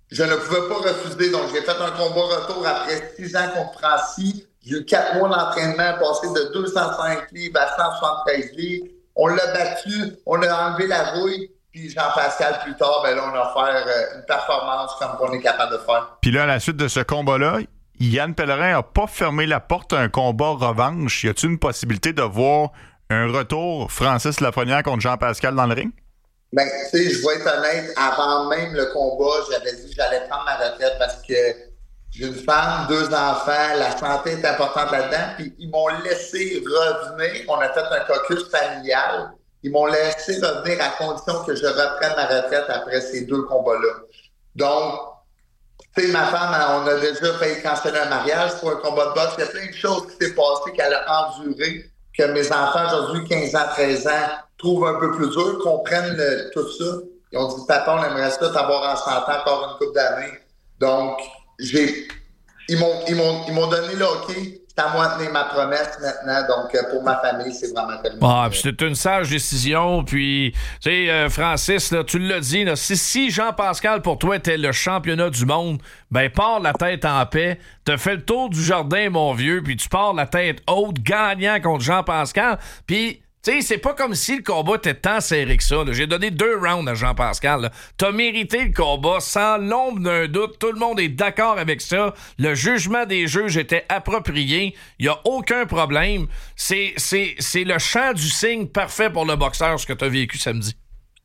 je ne pouvais pas refuser. Donc, j'ai fait un combat retour après 6 ans contre Francis. J'ai eu 4 mois d'entraînement, passé de 205 livres à 173 livres. On l'a battu, on a enlevé la rouille. Puis Jean-Pascal, plus tard, ben là, on a offert une performance comme on est capable de faire. Puis là, à la suite de ce combat-là, Yann Pellerin n'a pas fermé la porte à un combat revanche. Y a-t-il une possibilité de voir un retour Francis Lafrenière contre Jean-Pascal dans le ring? Ben, tu sais, je vais être honnête, avant même le combat, j'avais dit que j'allais prendre ma retraite parce que j'ai une femme, 2 enfants, la santé est importante là-dedans, puis ils m'ont laissé revenir. On a fait un caucus familial. Ils m'ont laissé revenir à condition que je reprenne ma retraite après ces 2 combats-là. Donc, tu sais, ma femme, on a déjà failli canceller un mariage pour un combat de boxe. Il y a plein de choses qui s'est passées qu'elle a endurées, que mes enfants, aujourd'hui, 15 ans, 13 ans, trouvent un peu plus dur, comprennent tout ça. Ils ont dit, papa, on aimerait ça t'avoir en santé encore une couple d'années. Donc, ils m'ont donné le hockey. C'est à moi de tenir ma promesse maintenant. Donc, pour ma famille, c'est vraiment tellement... C'est une sage décision. Puis, tu sais, Francis, là, tu l'as dit, là, si Jean-Pascal, pour toi, était le championnat du monde, ben, pars la tête en paix. T'as fait le tour du jardin, mon vieux, puis tu pars la tête haute, gagnant contre Jean-Pascal. Puis... tu sais, c'est pas comme si le combat était tant serré que ça. Là. J'ai donné 2 rounds à Jean-Pascal. Là. T'as mérité le combat sans l'ombre d'un doute. Tout le monde est d'accord avec ça. Le jugement des juges était approprié. Il n'y a aucun problème. C'est le champ du signe parfait pour le boxeur, ce que t'as vécu samedi.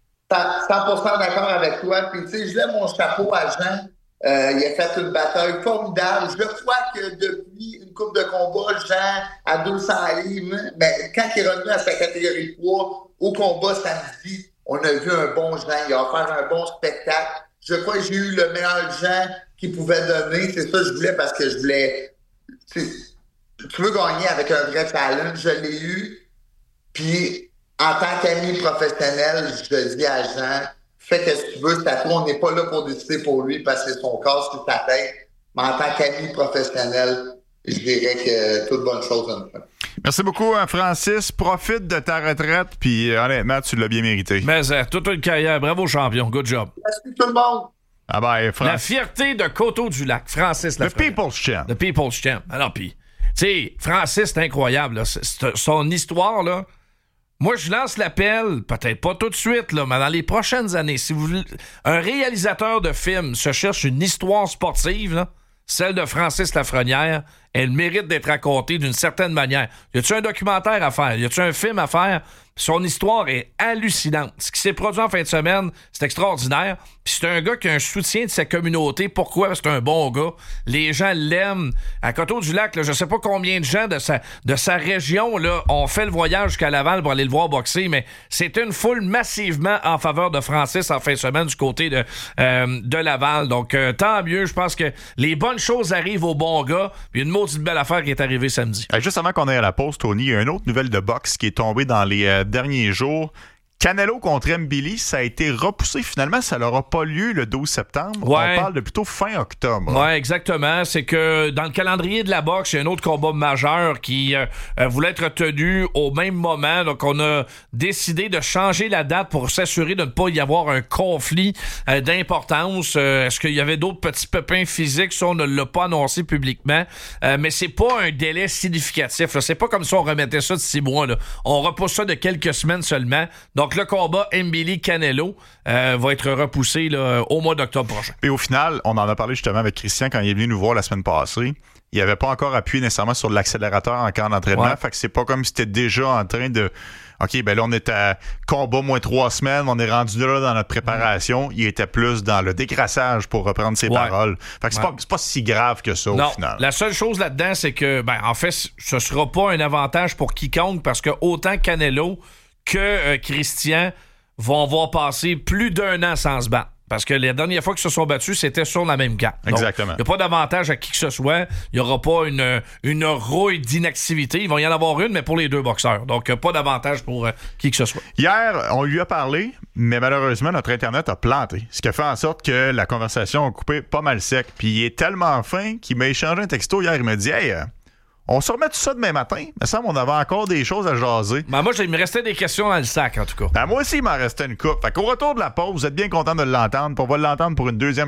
100% d'accord avec toi. Puis, tu sais, je lève mon chapeau à Jean. Il a fait une bataille formidable. Je crois que depuis une coupe de combat, Jean, à 200 livres, ben, quand il est revenu à sa catégorie de poids, au combat samedi, on a vu un bon Jean. Il a offert un bon spectacle. Je crois que j'ai eu le meilleur Jean qu'il pouvait donner. C'est ça que je voulais parce que je voulais... Tu veux gagner avec un vrai talent. Je l'ai eu. Puis, en tant qu'ami professionnel, je dis à Jean... fais ce que tu veux, c'est à toi. On n'est pas là pour décider pour lui parce que c'est son corps, c'est sa tête. Mais en tant qu'ami professionnel, je dirais que toute bonne chose à nous faire. Merci beaucoup, Francis. Profite de ta retraite, puis honnêtement, tu l'as bien mérité. Mais toute une carrière. Bravo, champion. Good job. Merci tout le monde. Ah ben, La fierté de Coteau-du-Lac, Francis Lafrenière. Le People's Champ. Le People's Champ. Alors, puis, tu sais, Francis, c'est incroyable. Là. Son histoire, là. Moi, je lance l'appel, peut-être pas tout de suite, là, mais dans les prochaines années, si un réalisateur de film se cherche une histoire sportive, là, celle de Francis Lafrenière, elle mérite d'être racontée d'une certaine manière. Y a-tu un documentaire à faire? Y a-tu un film à faire? Son histoire est hallucinante. Ce qui s'est produit en fin de semaine, c'est extraordinaire. Puis c'est un gars qui a un soutien de sa communauté. Pourquoi? Parce que c'est un bon gars. Les gens l'aiment. À Coteau-du-Lac, là, je sais pas combien de gens de sa région là, ont fait le voyage jusqu'à Laval pour aller le voir boxer, mais c'est une foule massivement en faveur de Francis en fin de semaine du côté de Laval. Donc, tant mieux. Je pense que les bonnes choses arrivent aux bons gars. Puis une maudite belle affaire qui est arrivée samedi. Juste avant qu'on aille à la pause, Tony, il y a une autre nouvelle de boxe qui est tombée dans les derniers jours. Canelo contre Mbili, ça a été repoussé. Finalement, ça n'aura pas lieu le 12 septembre. Ouais. On parle de plutôt fin octobre. Oui, exactement. C'est que dans le calendrier de la boxe, il y a un autre combat majeur qui voulait être tenu au même moment. Donc, on a décidé de changer la date pour s'assurer de ne pas y avoir un conflit d'importance. Est-ce qu'il y avait d'autres petits pépins physiques? Ça, on ne l'a pas annoncé publiquement. Mais c'est pas un délai significatif. Là. C'est pas comme si on remettait ça de 6 mois. Là. On repousse ça de quelques semaines seulement. Donc, le combat Mbili-Canelo va être repoussé là, au mois d'octobre prochain. Et au final, on en a parlé justement avec Christian quand il est venu nous voir la semaine passée. Il n'avait pas encore appuyé nécessairement sur l'accélérateur en camp d'entraînement. Ouais. Fait que c'est pas comme si c'était déjà en train de... OK, ben là, on est à combat moins 3 semaines. On est rendu là dans notre préparation. Il était plus dans le décrassage pour reprendre ses paroles. Fait que c'est pas si grave que ça, au final. La seule chose là-dedans, c'est que, en fait, ce sera pas un avantage pour quiconque parce que autant Canelo que Christian vont avoir passé plus d'1 an sans se battre. Parce que la dernière fois qu'ils se sont battus, c'était sur la même carte. Exactement. Il n'y a pas d'avantage à qui que ce soit. Il n'y aura pas une rouille d'inactivité. Il va y en avoir une, mais pour les deux boxeurs. Donc, pas d'avantage pour qui que ce soit. Hier, on lui a parlé, mais malheureusement, notre Internet a planté. Ce qui a fait en sorte que la conversation a coupé pas mal sec. Puis il est tellement fin qu'il m'a échangé un texto hier. Il m'a dit « Hey, on se remet tout ça demain matin. Il me semble qu'on avait encore des choses à jaser. » Moi, il me restait des questions dans le sac, en tout cas. Moi aussi, il m'en restait une coupe. Fait qu'au retour de la pause, vous êtes bien content de l'entendre. On va l'entendre pour une deuxième